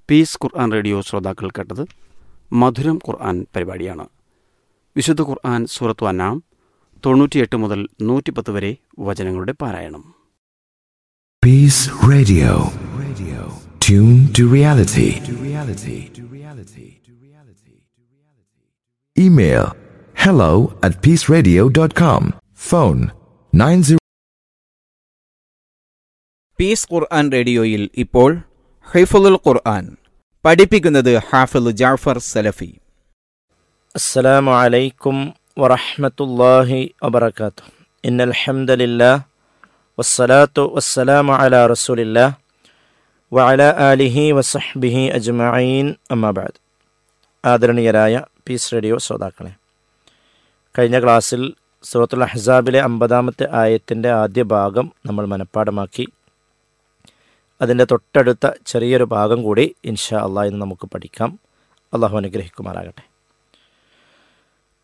Piece ഖുർആൻ radio ശ്രോതാക്കൾ കേട്ടത് മധുരം ഖുർആൻ പരിപാടിയാണ്. വിശുദ്ധ ഖുർആൻ സൂറത്തു അൻആം 98 മുതൽ 110 വരെ വചനങ്ങളുടെ പാരായണം. Piece radio, tune to reality. Email hello@peaceradio.com. phone 90. Piece ഖുർആൻ റേഡിയോയിൽ ഇപ്പോൾ ഹിഫ്ളുൽ ഖുർആൻ പഠിപ്പിക്കുന്നത് ഹാഫിള് ജാഫർ സലഫി. അസ്സലാമു അലൈക്കും വറഹ്മത്തുള്ളാഹി വബറകാതുഹു. ഇന്നൽ ഹംദലില്ലാഹ് വസ്സലാത്തു വസ്സലാമു അലാ റസൂലില്ലാഹ് വഅലാ ആലിഹി വസഹ്ബിഹി അജ്മഈൻ. അമ്മാ ബഅദ്. ആദരണീയരായ പീസ് റേഡിയോ ശ്രോതാക്കളെ, കഴിഞ്ഞ ക്ലാസ്സിൽ സൂറത്തുൽ അഹ്സാബിലെ 50-ാമത്തെ ആയത്തിൻ്റെ ആദ്യ ഭാഗം നമ്മൾ മനഃപ്പാഠമാക്കി. അതിൻ്റെ തൊട്ടടുത്ത ചെറിയൊരു ഭാഗം കൂടി ഇൻഷാ അള്ളാഹ് ഇന്ന് നമുക്ക് പഠിക്കാം. അള്ളാഹു അനുഗ്രഹിക്കുമാറാകട്ടെ.